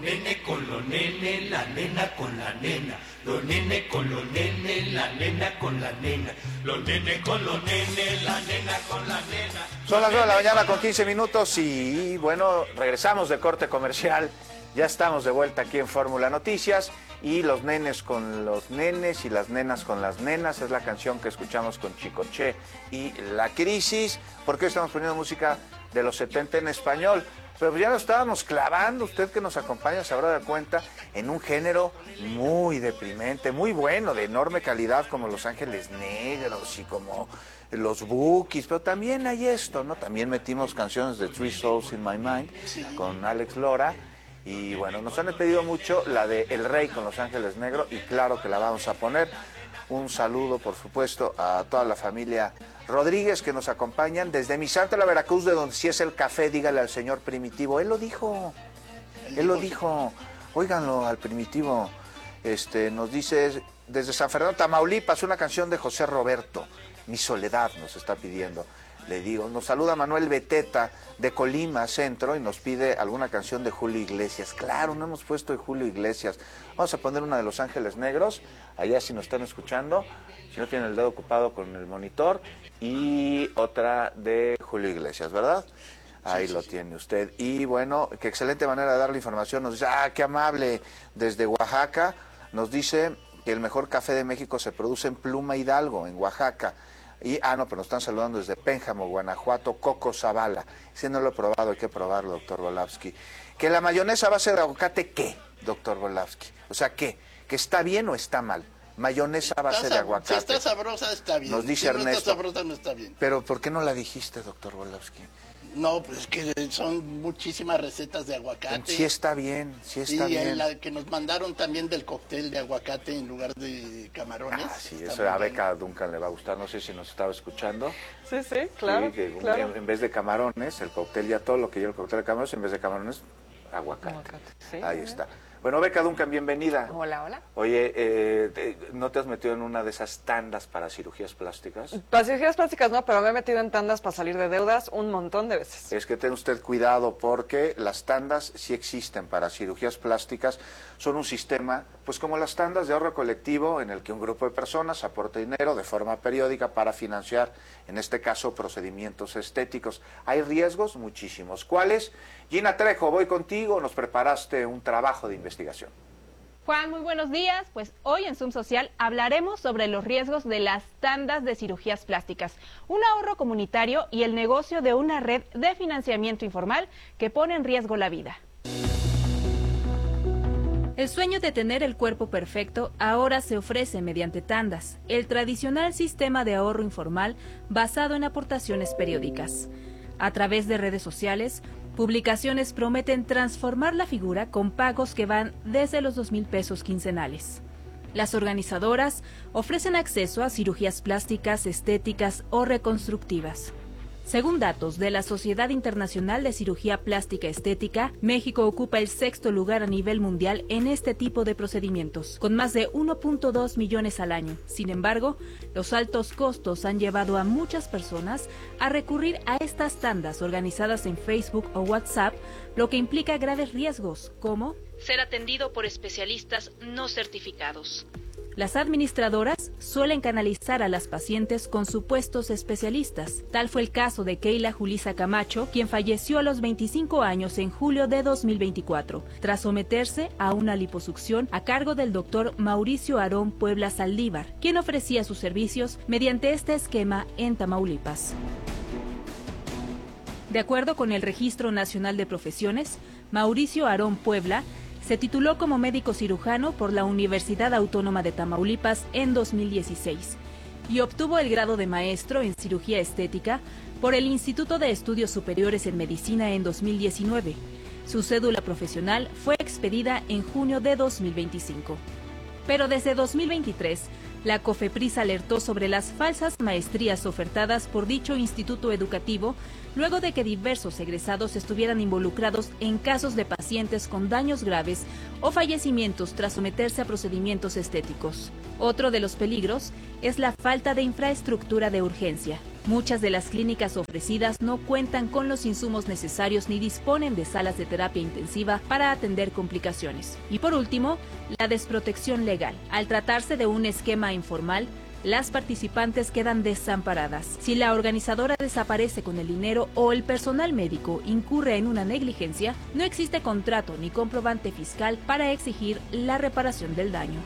nenes con los nenes, la nena con la nena. Los nenes con los nenes, la nena con la nena. Los nenes con los nenes, la nena con la nena. Son las 9 de la mañana con 15 minutos y bueno, regresamos de corte comercial. Ya estamos de vuelta aquí en Fórmula Noticias y los nenes con los nenes y las nenas con las nenas es la canción que escuchamos con Chicoche y La Crisis, porque hoy estamos poniendo música de los 70 en español. Pero ya nos estábamos clavando, usted que nos acompaña se habrá dado cuenta, en un género muy deprimente, muy bueno, de enorme calidad, como Los Ángeles Negros y como los Bookies, pero también hay esto, ¿no? También metimos canciones de Three Souls in My Mind con Alex Lora, y bueno, nos han pedido mucho la de El Rey con Los Ángeles Negros, y claro que la vamos a poner. Un saludo, por supuesto, a toda la familia Rodríguez que nos acompañan desde Misantla, Veracruz, de donde sí es el café, dígale al señor Primitivo. Él lo dijo. Óiganlo al Primitivo. Nos dice desde San Fernando, Tamaulipas, una canción de José Roberto. Mi soledad nos está pidiendo. Le digo, nos saluda Manuel Beteta de Colima Centro y nos pide alguna canción de Julio Iglesias. Claro, no hemos puesto de Julio Iglesias. Vamos a poner una de Los Ángeles Negros, allá si nos están escuchando, si no tienen el dedo ocupado con el monitor, y otra de Julio Iglesias, ¿verdad? Ahí lo tiene usted. Y bueno, qué excelente manera de darle información. Nos dice, qué amable, desde Oaxaca, nos dice que el mejor café de México se produce en Pluma Hidalgo, en Oaxaca. Y, no, pero nos están saludando desde Pénjamo, Guanajuato, Coco Zavala. Ese no lo he probado, hay que probarlo, doctor Volavsky. Que la mayonesa a base de aguacate, ¿qué, doctor Volavsky? O sea, ¿qué? ¿Que está bien o está mal? Mayonesa a base de aguacate. Si está sabrosa, está bien. Nos dice si Ernesto. no está sabrosa, no está bien. Pero, ¿por qué no la dijiste, doctor Volavsky? No, pues es que son muchísimas recetas de aguacate. Sí está bien, sí está bien. Y la que nos mandaron también del cóctel de aguacate en lugar de camarones. Sí, eso a Beca Duncan le va a gustar, no sé si nos estaba escuchando. Sí, claro. Sí, que claro. En vez de camarones, el cóctel ya todo lo que lleva el cóctel de camarones, en vez de camarones, aguacate. Sí, ahí está. Bueno, Beca Duncan, bienvenida. Hola. Oye, ¿no te has metido en una de esas tandas para cirugías plásticas? Para cirugías plásticas no, pero me he metido en tandas para salir de deudas un montón de veces. Es que ten usted cuidado porque las tandas sí existen para cirugías plásticas. Son un sistema, pues como las tandas de ahorro colectivo, en el que un grupo de personas aporta dinero de forma periódica para financiar, en este caso, procedimientos estéticos. ¿Hay riesgos? Muchísimos. ¿Cuáles? Gina Trejo, voy contigo. Nos preparaste un trabajo de investigación. Juan, muy buenos días. Pues hoy en Zoom Social hablaremos sobre los riesgos de las tandas de cirugías plásticas, un ahorro comunitario y el negocio de una red de financiamiento informal que pone en riesgo la vida. El sueño de tener el cuerpo perfecto ahora se ofrece mediante tandas, el tradicional sistema de ahorro informal basado en aportaciones periódicas. A través de redes sociales, publicaciones prometen transformar la figura con pagos que van desde los 2,000 pesos quincenales. Las organizadoras ofrecen acceso a cirugías plásticas, estéticas o reconstructivas. Según datos de la Sociedad Internacional de Cirugía Plástica Estética, México ocupa el 6º lugar a nivel mundial en este tipo de procedimientos, con más de 1.2 millones al año. Sin embargo, los altos costos han llevado a muchas personas a recurrir a estas tandas organizadas en Facebook o WhatsApp, lo que implica graves riesgos, como ser atendido por especialistas no certificados. Las administradoras suelen canalizar a las pacientes con supuestos especialistas. Tal fue el caso de Keila Julisa Camacho, quien falleció a los 25 años en julio de 2024, tras someterse a una liposucción a cargo del doctor Mauricio Aarón Puebla Saldívar, quien ofrecía sus servicios mediante este esquema en Tamaulipas. De acuerdo con el Registro Nacional de Profesiones, Mauricio Aarón Puebla se tituló como médico cirujano por la Universidad Autónoma de Tamaulipas en 2016 y obtuvo el grado de maestro en cirugía estética por el Instituto de Estudios Superiores en Medicina en 2019. Su cédula profesional fue expedida en junio de 2025. Pero desde 2023, la COFEPRIS alertó sobre las falsas maestrías ofertadas por dicho instituto educativo, luego de que diversos egresados estuvieran involucrados en casos de pacientes con daños graves o fallecimientos tras someterse a procedimientos estéticos. Otro de los peligros es la falta de infraestructura de urgencia. Muchas de las clínicas ofrecidas no cuentan con los insumos necesarios ni disponen de salas de terapia intensiva para atender complicaciones. Y por último, la desprotección legal. Al tratarse de un esquema informal, las participantes quedan desamparadas. Si la organizadora desaparece con el dinero o el personal médico incurre en una negligencia, no existe contrato ni comprobante fiscal para exigir la reparación del daño.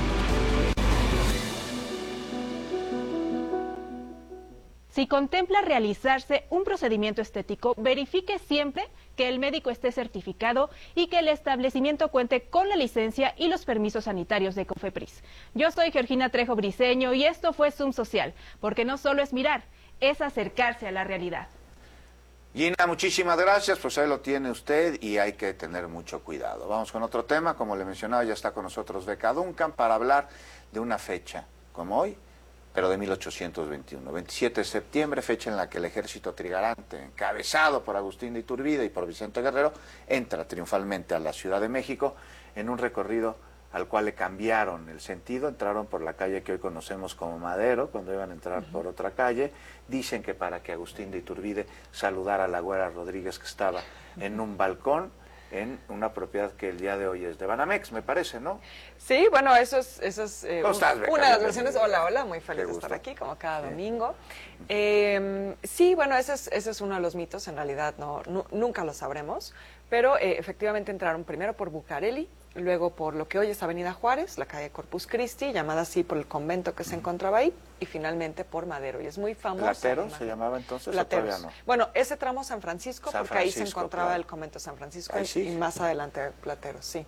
Si contempla realizarse un procedimiento estético, verifique siempre que el médico esté certificado y que el establecimiento cuente con la licencia y los permisos sanitarios de COFEPRIS. Yo soy Georgina Trejo Briceño y esto fue Zoom Social, porque no solo es mirar, es acercarse a la realidad. Gina, muchísimas gracias, pues ahí lo tiene usted y hay que tener mucho cuidado. Vamos con otro tema, como le mencionaba, ya está con nosotros Beca Duncan para hablar de una fecha como hoy, pero de 1821, 27 de septiembre, fecha en la que el ejército trigarante, encabezado por Agustín de Iturbide y por Vicente Guerrero, entra triunfalmente a la Ciudad de México en un recorrido al cual le cambiaron el sentido, entraron por la calle que hoy conocemos como Madero, cuando iban a entrar por otra calle. Dicen que para que Agustín de Iturbide saludara a la Güera Rodríguez, que estaba en un balcón, en una propiedad que el día de hoy es de Banamex, me parece, ¿no? Sí, bueno, eso es ¿Cómo estás, Beca? una de las versiones. Hola, hola, muy feliz de estar aquí, como cada domingo. Sí, bueno, ese es uno de los mitos, en realidad nunca lo sabremos, pero efectivamente entraron primero por Bucareli, luego por lo que hoy es Avenida Juárez, la calle Corpus Christi, llamada así por el convento que se encontraba ahí, y finalmente por Madero, y es muy famosa. ¿Platero se llamaba entonces? Plateros. ¿O todavía no? Bueno, ese tramo San Francisco, San porque ahí se Francisco, encontraba claro. el convento San Francisco, Ahí sí. y más adelante Plateros, sí.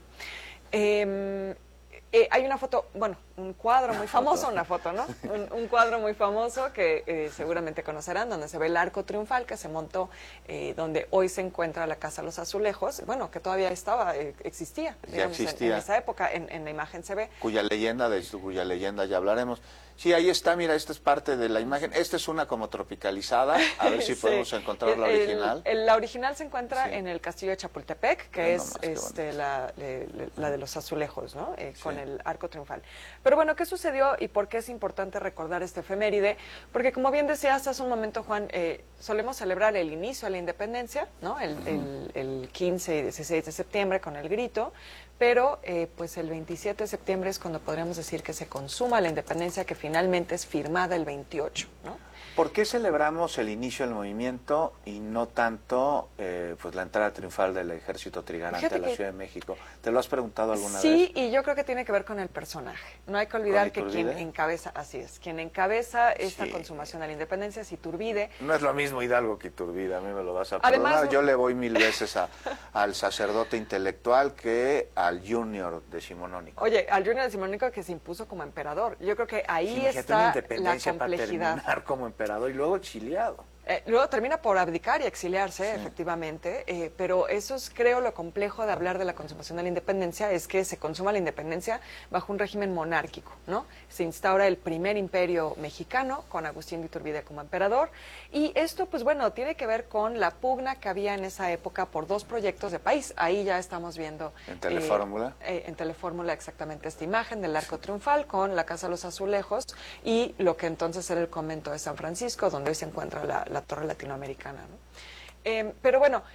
Hay una foto, bueno, un cuadro muy famoso, una foto, ¿no? Un cuadro muy famoso que seguramente conocerán, donde se ve el arco triunfal que se montó, donde hoy se encuentra la Casa de los Azulejos, bueno, que todavía existía, digamos, Ya existía. en esa época, en la imagen se ve. Cuya leyenda ya hablaremos. Sí, ahí está, mira, esta es parte de la imagen. Esta es una como tropicalizada, a ver si Sí. podemos encontrar la original. La original se encuentra Sí. en el castillo de Chapultepec, que Ve es nomás, qué bonito. la de los azulejos, ¿no? Con Sí. el arco triunfal. Pero bueno, ¿qué sucedió y por qué es importante recordar este efeméride? Porque como bien decías hace un momento, Juan, solemos celebrar el inicio de la independencia, ¿no? El 15 y 16 de septiembre con el grito, pero pues el 27 de septiembre es cuando podríamos decir que se consuma la independencia, que finalmente es firmada el 28, ¿no? ¿Por qué celebramos el inicio del movimiento y no tanto pues la entrada triunfal del ejército trigarante Fíjate a la que- Ciudad de México? ¿Te lo has preguntado alguna Sí, vez? y yo creo que tiene que ver con el personaje. No hay que olvidar que quien Iturbide? encabeza, así es, quien encabeza esta Sí. consumación de la independencia es Iturbide. No es lo mismo Hidalgo que Iturbide, a mí me lo vas a Además, perdonar. Yo le voy 1000 veces al sacerdote intelectual que al junior decimonónico. Oye, al Junior Decimonónico que se impuso como emperador. Yo creo que ahí Imagínate una está la independencia para complejidad. terminar como emperador y luego exiliado. Luego termina por abdicar y exiliarse, efectivamente, pero eso es, creo, lo complejo de hablar de la consumación de la independencia, es que se consuma la independencia bajo un régimen monárquico, ¿no? Se instaura el primer imperio mexicano con Agustín de Iturbide como emperador, y esto, pues bueno, tiene que ver con la pugna que había en esa época por dos proyectos de país. Ahí ya estamos viendo... ¿En Telefórmula? En Telefórmula, exactamente, esta imagen del arco triunfal con la Casa de los Azulejos y lo que entonces era el convento de San Francisco, donde hoy se encuentra la torre latinoamericana, ¿no? Pero bueno,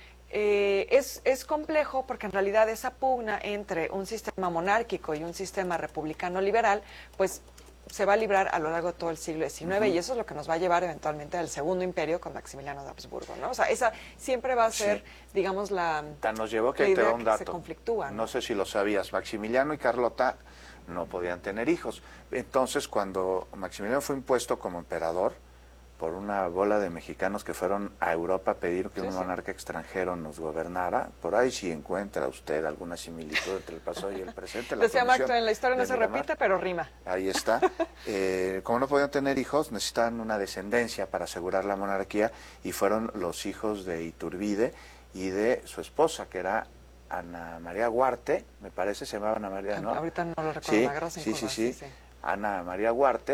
es complejo porque en realidad esa pugna entre un sistema monárquico y un sistema republicano liberal, pues se va a librar a lo largo de todo el siglo XIX y eso es lo que nos va a llevar eventualmente al Segundo Imperio con Maximiliano de Habsburgo, ¿no? O sea, esa siempre va a ser, digamos, Nos llevó que la ahí te idea da un que se dato. conflictúa, ¿no? No sé si lo sabías, Maximiliano y Carlota no podían tener hijos. Entonces, cuando Maximiliano fue impuesto como emperador por una bola de mexicanos que fueron a Europa a pedir que un monarca extranjero nos gobernara, por ahí si encuentra usted alguna similitud entre el pasado y el presente. Decía Mark Twain, la historia no se repite, pero rima. Ahí está. Como no podían tener hijos, necesitaban una descendencia para asegurar la monarquía y fueron los hijos de Iturbide y de su esposa, que era Ana María Huarte, me parece, se llamaba Ana María, ¿no? Ahorita no lo recuerdo, Sí, la grosa en curva, sí. Ana María Huarte,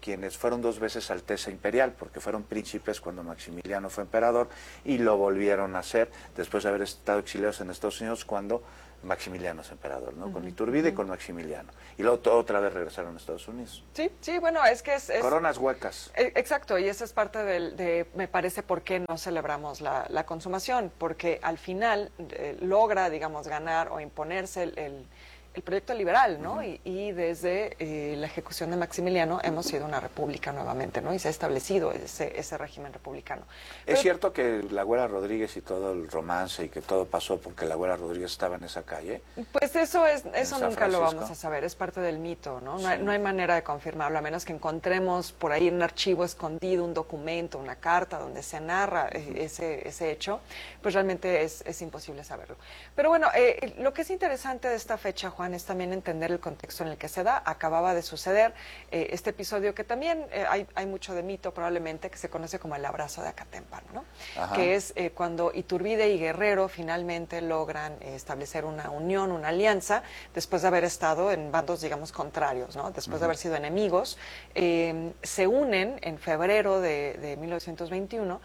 quienes fueron 2 veces Alteza Imperial, porque fueron príncipes cuando Maximiliano fue emperador y lo volvieron a hacer después de haber estado exiliados en Estados Unidos cuando Maximiliano es emperador, ¿no? Con Iturbide y con Maximiliano. Y luego otra vez regresaron a Estados Unidos. Sí, bueno, es que es... Coronas huecas. Exacto, y esa es parte me parece, por qué no celebramos la consumación, porque al final logra, digamos, ganar o imponerse el proyecto liberal, ¿no? Y desde la ejecución de Maximiliano hemos sido una república nuevamente, ¿no? Y se ha establecido ese régimen republicano. ¿Es cierto que la Güera Rodríguez y todo el romance y que todo pasó porque la Güera Rodríguez estaba en esa calle? Pues eso nunca lo vamos a saber, es parte del mito, ¿no? Sí. No hay manera de confirmarlo, a menos que encontremos por ahí en un archivo escondido un documento, una carta donde se narra ese hecho, pues realmente es imposible saberlo. Pero bueno, lo que es interesante de esta fecha, Juan, es también entender el contexto en el que se da. Acababa de suceder este episodio que también hay mucho de mito probablemente, que se conoce como el abrazo de Acatémpano, ¿no? Ajá. Que es cuando Iturbide y Guerrero finalmente logran establecer una unión, una alianza, después de haber estado en bandos, digamos, contrarios, ¿no? Después de haber sido enemigos, se unen en febrero de 1821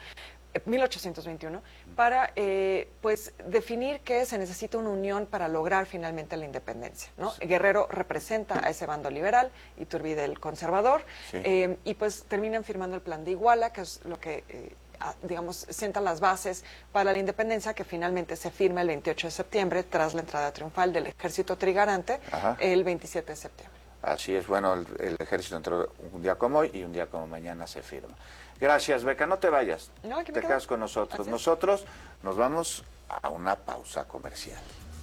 para pues definir que se necesita una unión para lograr finalmente la independencia, ¿no? Sí. Guerrero representa a ese bando liberal, Iturbide el conservador, sí. Y pues terminan firmando el Plan de Iguala, que es lo que digamos sienta las bases para la independencia, que finalmente se firma el 28 de septiembre tras la entrada triunfal del ejército trigarante. Ajá. El 27 de septiembre. Así es, bueno, el ejército entró un día como hoy y un día como mañana se firma. Gracias, Beca, no te vayas, te quedas con nosotros. Nosotros nos vamos a una pausa comercial.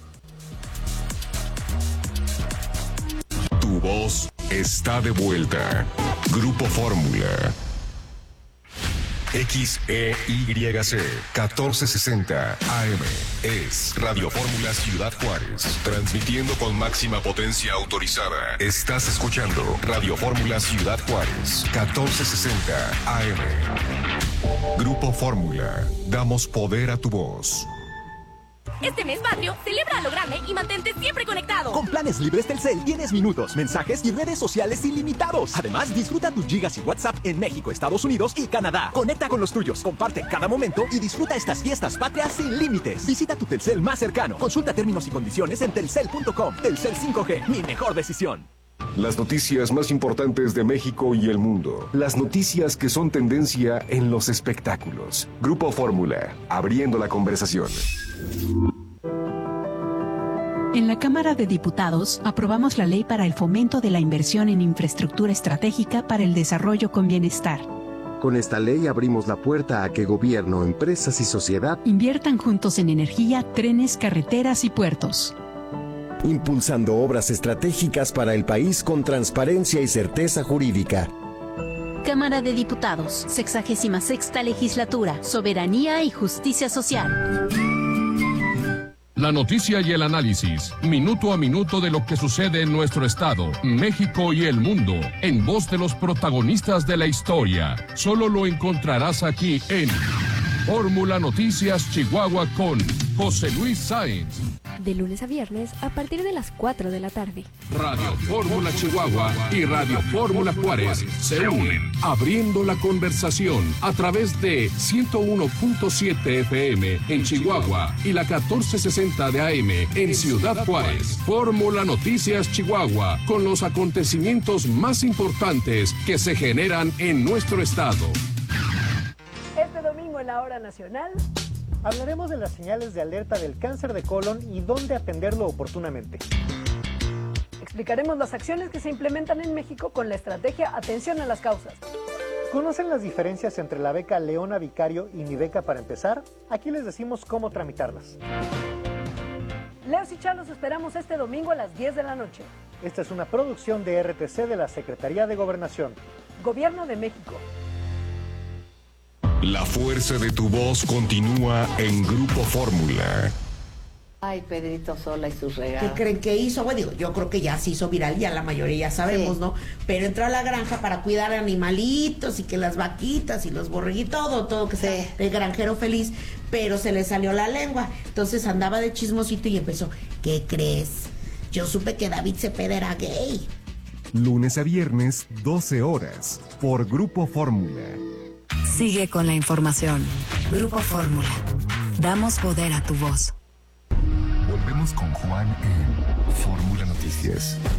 Tu voz está de vuelta. Grupo Fórmula. XEYC 1460 AM es Radio Fórmula Ciudad Juárez, transmitiendo con máxima potencia autorizada. Estás escuchando Radio Fórmula Ciudad Juárez 1460 AM. Grupo Fórmula, damos poder a tu voz. Este mes patrio, celebra a lo grande y mantente siempre conectado. Con planes libres Telcel, 10 minutos, mensajes y redes sociales ilimitados. Además, disfruta tus gigas y WhatsApp en México, Estados Unidos y Canadá. Conecta con los tuyos, comparte cada momento y disfruta estas fiestas patrias sin límites. Visita tu Telcel más cercano. Consulta términos y condiciones en telcel.com. Telcel 5G, mi mejor decisión. Las noticias más importantes de México y el mundo. Las noticias que son tendencia en los espectáculos. Grupo Fórmula, abriendo la conversación. En la Cámara de Diputados aprobamos la ley para el fomento de la inversión en infraestructura estratégica para el desarrollo con bienestar. Con esta ley abrimos la puerta a que gobierno, empresas y sociedad inviertan juntos en energía, trenes, carreteras y puertos. Impulsando obras estratégicas para el país con transparencia y certeza jurídica. Cámara de Diputados, 66ª Legislatura, Soberanía y Justicia Social. La noticia y el análisis, minuto a minuto de lo que sucede en nuestro estado, México y el mundo, en voz de los protagonistas de la historia. Solo lo encontrarás aquí en Fórmula Noticias Chihuahua con José Luis Sáenz. De lunes a viernes a partir de las 4 de la tarde. Radio Fórmula Chihuahua y Radio Fórmula Juárez se unen, abriendo la conversación a través de 101.7 FM en Chihuahua y la 1460 de AM en Ciudad Juárez. Fórmula Noticias Chihuahua, con los acontecimientos más importantes que se generan en nuestro estado. Este domingo en la Hora Nacional hablaremos de las señales de alerta del cáncer de colon y dónde atenderlo oportunamente. Explicaremos las acciones que se implementan en México con la estrategia Atención a las Causas. ¿Conocen las diferencias entre la beca Leona Vicario y mi beca para empezar? Aquí les decimos cómo tramitarlas. Leos y Charlos esperamos este domingo a las 10 de la noche. Esta es una producción de RTC de la Secretaría de Gobernación. Gobierno de México. La fuerza de tu voz continúa en Grupo Fórmula. Ay, Pedrito Sola y sus regalos. ¿Qué creen que hizo? Bueno, digo, yo creo que ya se hizo viral, ya la mayoría ya sabemos, sí, ¿no? Pero entró a la granja para cuidar animalitos y que las vaquitas y los borreguitos, todo que sea de granjero feliz, pero se le salió la lengua. Entonces andaba de chismosito y empezó, ¿qué crees? Yo supe que David Cepeda era gay. Lunes a viernes, 12 horas, por Grupo Fórmula. Sigue con la información. Grupo Fórmula. Damos poder a tu voz. Volvemos con Juan en Fórmula Noticias.